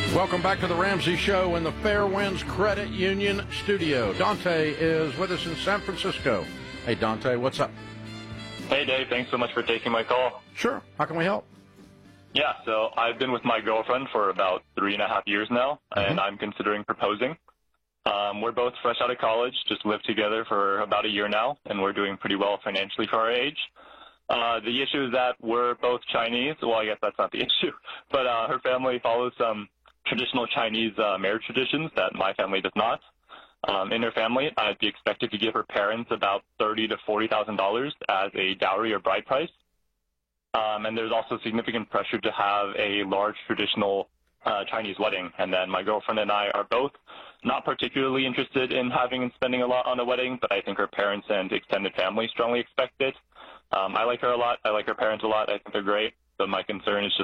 Welcome back to the Ramsey Show in the Fairwinds Credit Union studio. Dante is with us in San Francisco. Hey, Dante, what's up? Hey, Dave. Thanks so much for taking my call. Sure. How can we help? Yeah, so I've been with my girlfriend for about 3.5 years now, and I'm considering proposing. We're both fresh out of college, just lived together for about a year now, and we're doing pretty well financially for our age. The issue is that we're both Chinese. Well, I guess that's not the issue, but her family follows some traditional Chinese marriage traditions that my family does not. In her family, I'd be expected to give her parents about $30,000 to $40,000 as a dowry or bride price. And there's also significant pressure to have a large traditional Chinese wedding. And then my girlfriend and I are both not particularly interested in having and spending a lot on a wedding, but I think her parents and extended family strongly expect it. I like her a lot. I like her parents a lot. I think they're great. But my concern is just